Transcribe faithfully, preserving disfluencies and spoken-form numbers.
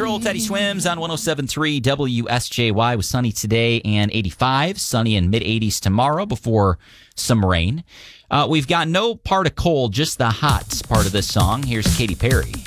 Central. Teddy Swims on one oh seven point three W S J Y with sunny today and eighty-five. Sunny and mid-eighties tomorrow before some rain. Uh, we've got no part of cold, just the hot part of this song. Here's Katy Perry.